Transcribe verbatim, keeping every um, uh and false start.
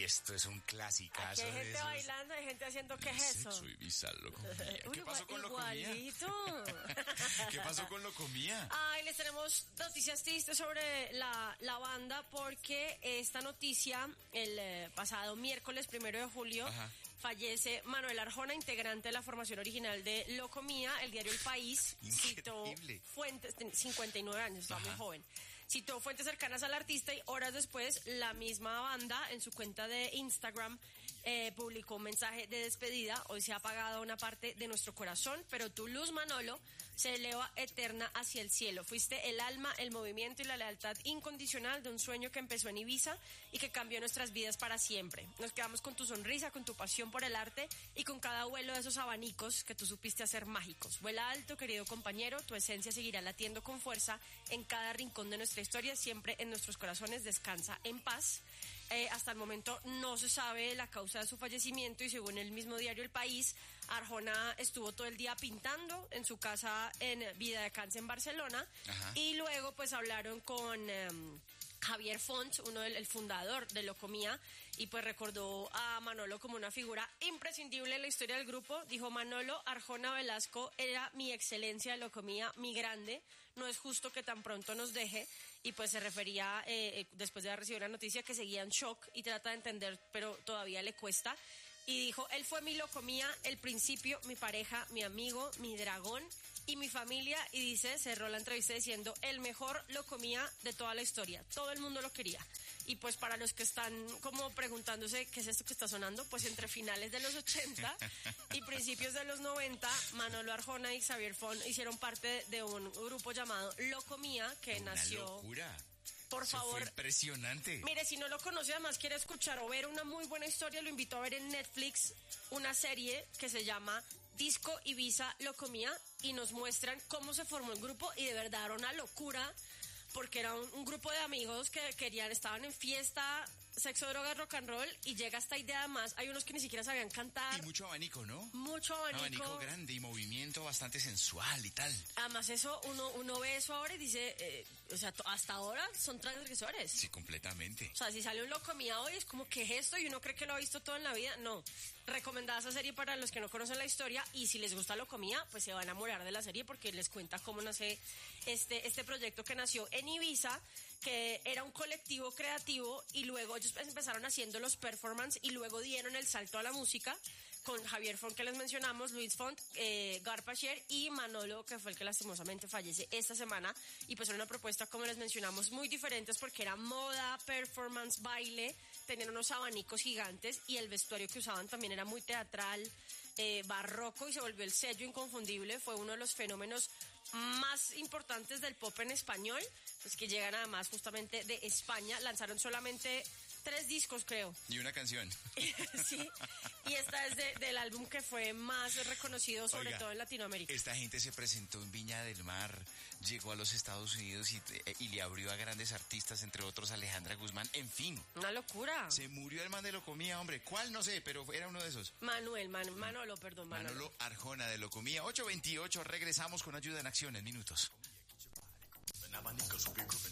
esto es un clasicazo. Aquí hay gente de esos. bailando, hay gente haciendo, ¿qué es eso? Sexo y visa, Locomía. ¿Qué Uy, pasó con igualito. Locomía? ¿Qué pasó con Locomía? Ay, les tenemos noticias tristes sobre la, la banda porque esta noticia, el eh, pasado miércoles primero de julio, Ajá. fallece Manuel Arjona, integrante de la formación original de Locomía. El diario El País citó Increíble. fuentes, cincuenta y nueve años, estaba muy Ajá. joven. Citó fuentes cercanas al artista y horas después la misma banda en su cuenta de Instagram eh, publicó un mensaje de despedida. Hoy se ha apagado una parte de nuestro corazón, pero tu luz, Manolo, se eleva eterna hacia el cielo. Fuiste el alma, el movimiento y la lealtad incondicional de un sueño que empezó en Ibiza y que cambió nuestras vidas para siempre. Nos quedamos con tu sonrisa, con tu pasión por el arte y con cada vuelo de esos abanicos que tú supiste hacer mágicos. Vuela alto, querido compañero, tu esencia seguirá latiendo con fuerza en cada rincón de nuestra historia, siempre en nuestros corazones. Descansa en paz. Eh, hasta el momento no se sabe la causa de su fallecimiento y según el mismo diario El País, Arjona estuvo todo el día pintando en su casa en Viladecans en Barcelona. Ajá. Y luego pues hablaron con eh, Javier Font, uno del el fundador de Locomía, y pues recordó a Manolo como una figura imprescindible en la historia del grupo. Dijo: Manolo Arjona Velasco era mi excelencia de Locomía, mi grande, no es justo que tan pronto nos deje. Y pues se refería, eh, después de haber recibido la noticia, que seguía en shock y trata de entender, pero todavía le cuesta. Y dijo: él fue mi Locomía, el principio, mi pareja, mi amigo, mi dragón y mi familia. Y dice, cerró la entrevista diciendo: el mejor Locomía de toda la historia, todo el mundo lo quería. Y pues para los que están como preguntándose qué es esto que está sonando, pues entre finales de los ochenta y principios de los noventa, Manolo Arjona y Xavier Font hicieron parte de un grupo llamado Locomía, que Una nació... locura. Por Eso favor, fue impresionante. mire, si no lo conoce, además quiere escuchar o ver una muy buena historia, lo invito a ver en Netflix una serie que se llama Disco Ibiza Locomía y nos muestran cómo se formó el grupo y de verdad era una locura porque era un, un grupo de amigos que querían, estaban en fiesta, sexo, drogas, rock and roll y llega esta idea. Además hay unos que ni siquiera sabían cantar. Y mucho abanico, ¿no? Mucho abanico. Abanico grande y movimiento bastante sensual y tal. Además eso, uno, uno ve eso ahora y dice, eh, o sea, to- hasta ahora son transgresores. Sí, completamente. O sea, si sale un Locomía hoy es como, ¿qué es esto? Y uno cree que lo ha visto todo en la vida. No. Recomendada esa serie para los que no conocen la historia y si les gusta Locomía, pues se van a enamorar de la serie porque les cuenta cómo nace este, este proyecto que nació en Ibiza, que era un colectivo creativo y luego ellos empezaron haciendo los performance y luego dieron el salto a la música con Javier Font, que les mencionamos, Luis Font, eh, Garpacher y Manolo, que fue el que lastimosamente fallece esta semana. Y pues era una propuesta, como les mencionamos, muy diferentes porque era moda, performance, baile, tenían unos abanicos gigantes y el vestuario que usaban también era muy teatral, eh, barroco, y se volvió el sello inconfundible. Fue uno de los fenómenos más importantes del pop en español, pues que llegan además justamente de España. Lanzaron solamente tres discos, creo. Y una canción. Sí, y esta es de, del álbum que fue más reconocido, sobre Oiga, todo en Latinoamérica. Esta gente se presentó en Viña del Mar, llegó a los Estados Unidos y, y le abrió a grandes artistas, entre otros Alejandra Guzmán. En fin, Una locura. se murió el man de Locomía, hombre. ¿Cuál? No sé, pero era uno de esos. Manuel, Man- Manolo, perdón, Manolo. Manolo Arjona de Locomía. ocho veintiocho, regresamos con Ayuda en Acción en minutos. An abanico, so big group